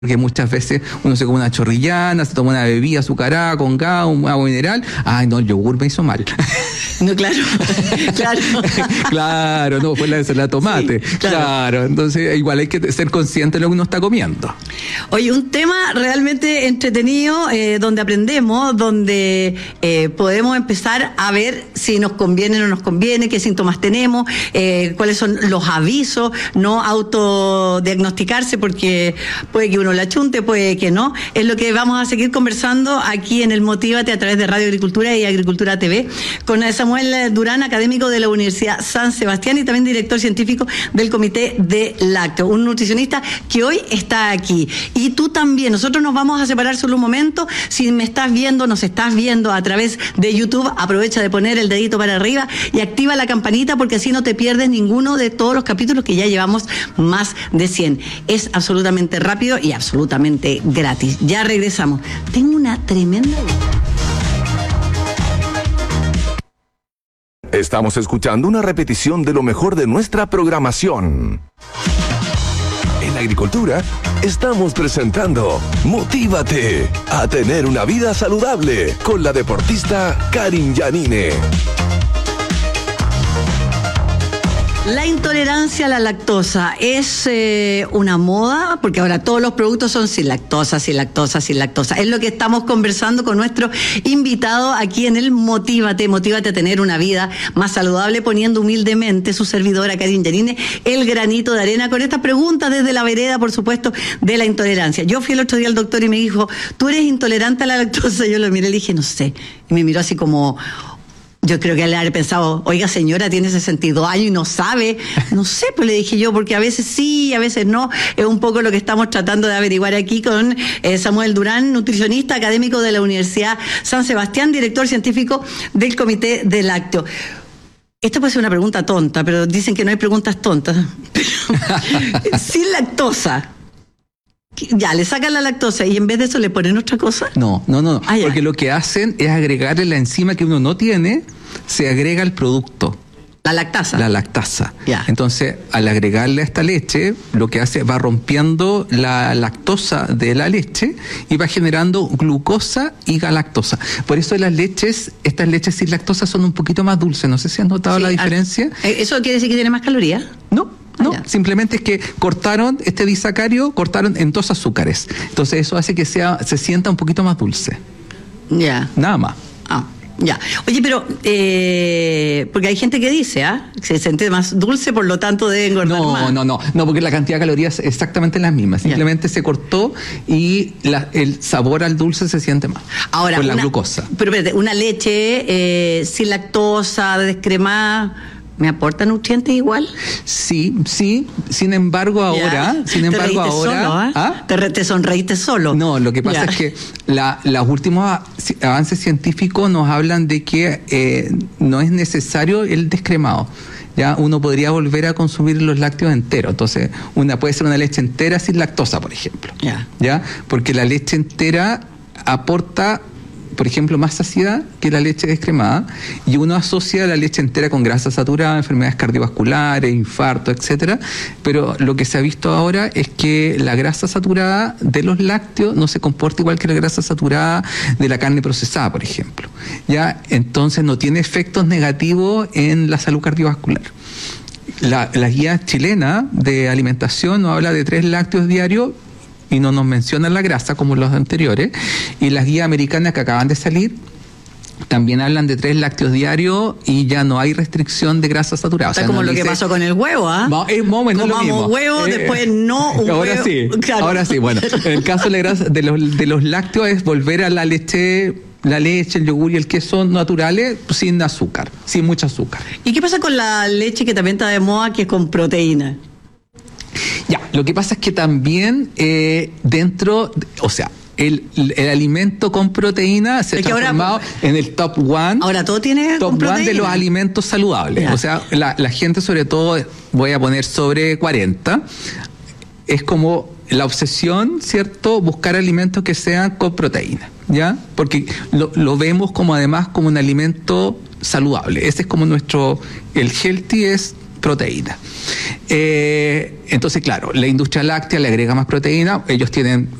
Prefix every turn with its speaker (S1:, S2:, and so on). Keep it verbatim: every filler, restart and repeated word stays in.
S1: porque muchas veces uno se come una chorrillana, se toma una bebida azucarada con gas, un agua mineral. Ay, no, el yogur me hizo mal.
S2: No, claro, claro.
S1: Claro, no, fue la ensalada de tomate. Sí, claro. claro, entonces igual hay que ser consciente de lo que uno está comiendo.
S2: Oye, un tema realmente entretenido, eh, donde aprendemos, donde eh, podemos empezar a ver si nos conviene o no nos conviene, qué síntomas tenemos, eh, cuáles son los avisos, no autodiagnosticarse porque puede que uno la chunte, puede que no. Es lo que vamos a seguir conversando aquí en el Motívate a través de Radio Agricultura y Agricultura T V con Samuel Durán, académico de la Universidad San Sebastián y también director científico del Comité de Lácteo, un nutricionista que hoy está aquí. Y tú también, nosotros nos vamos a separar solo un momento. Si me estás viendo, nos estás viendo a través de YouTube, aprovecha de poner el dedito para arriba y activa la campanita porque así no te pierdes ninguno de todos los capítulos que ya llevamos más de cien. Es absolutamente rápido y absolutamente gratis. Ya regresamos. Tengo una tremenda...
S3: Estamos escuchando una repetición de lo mejor de nuestra programación. En Agricultura, estamos presentando Motívate a tener una vida saludable con la deportista Karin Yanine.
S2: La intolerancia a la lactosa es eh, una moda, porque ahora todos los productos son sin lactosa, sin lactosa, sin lactosa. Es lo que estamos conversando con nuestro invitado aquí en el Motívate. Motívate a tener una vida más saludable, poniendo humildemente su servidora Karin Yanine el granito de arena con estas preguntas desde la vereda, por supuesto, de la intolerancia. Yo fui el otro día al doctor y me dijo, ¿tú eres intolerante a la lactosa? Yo lo miré y le dije, no sé. Y me miró así como... Yo creo que él haber pensado, oiga señora, tiene sesenta y dos años y no sabe. No sé, pues le dije yo, porque a veces sí, a veces no. Es un poco lo que estamos tratando de averiguar aquí con eh, Samuel Durán, nutricionista académico de la Universidad San Sebastián, director científico del Comité de Lácteo. Esta puede ser una pregunta tonta, pero dicen que no hay preguntas tontas. Pero, sin lactosa. Ya, le sacan la lactosa y en vez de eso le ponen otra cosa.
S1: No, no, no, ah, porque lo que hacen es agregarle la enzima que uno no tiene, se agrega al producto.
S2: La lactasa.
S1: La lactasa.
S2: Ya.
S1: Entonces, al agregarle a esta leche, lo que hace va rompiendo la lactosa de la leche y va generando glucosa y galactosa. Por eso las leches, estas leches sin lactosa son un poquito más dulces. No sé si has notado sí, la diferencia.
S2: ¿Eso quiere decir que tiene más calorías?
S1: No. No, ah, simplemente es que cortaron este disacario, cortaron en dos azúcares. Entonces eso hace que sea, se sienta un poquito más dulce.
S2: Ya.
S1: Nada más.
S2: Ah, ya. Oye, pero, eh, porque hay gente que dice, ¿ah? Que se siente más dulce, por lo tanto debe engordar
S1: no,
S2: más.
S1: No, no, no, no, porque la cantidad de calorías es exactamente la misma. Simplemente ya. Se cortó y la, el sabor al dulce se siente más.
S2: Ahora,
S1: con la
S2: una,
S1: glucosa.
S2: Pero espérate, una leche eh, sin lactosa, descremada, ¿me aporta nutrientes igual?
S1: Sí, sí. Sin embargo, ahora...
S2: Ya.
S1: Sin embargo,
S2: te
S1: ahora...
S2: Solo, ¿eh? ¿Ah? Te, te sonreíste solo.
S1: No, lo que pasa ya. es que la, los últimos avances científicos nos hablan de que eh, no es necesario el descremado. Ya uno podría volver a consumir los lácteos enteros. Entonces, una puede ser una leche entera sin lactosa, por ejemplo.
S2: Ya.
S1: ¿Ya? Porque la leche entera aporta... por ejemplo, más saciedad que la leche descremada, y uno asocia la leche entera con grasa saturada, enfermedades cardiovasculares, infarto, etcétera, pero lo que se ha visto ahora es que la grasa saturada de los lácteos no se comporta igual que la grasa saturada de la carne procesada, por ejemplo. Ya, entonces no tiene efectos negativos en la salud cardiovascular. La, la guía chilena de alimentación nos habla de tres lácteos diarios y no nos mencionan la grasa como los anteriores, y las guías americanas que acaban de salir también hablan de tres lácteos diarios y ya no hay restricción de grasa saturada.
S2: O sea, o sea, como no lo dice, que pasó con el huevo, ¿ah?
S1: ¿eh? Es más o menos lo mismo.
S2: Huevo, eh, después no, un
S1: ahora
S2: huevo.
S1: Sí,
S2: claro.
S1: Ahora sí, bueno, en el caso de, la grasa, de, los, de los lácteos es volver a la leche... la leche, el yogur y el queso naturales sin azúcar, sin mucho azúcar.
S2: ¿Y qué pasa con la leche que también está de moda, que es con proteína?
S1: Ya, lo que pasa es que también eh, dentro, o sea, el, el alimento con proteína se ha transformado ahora, en el top one.
S2: Ahora todo tiene
S1: top
S2: con proteína.
S1: one de los alimentos saludables. Ya. O sea, la, la gente, sobre todo, voy a poner sobre cuarenta, es como la obsesión, ¿cierto? Buscar alimentos que sean con proteína, ¿ya? Porque lo, lo vemos como además como un alimento saludable. Ese es como nuestro, el healthy es proteína. Eh, entonces, claro, la industria láctea le agrega más proteína, ellos tienen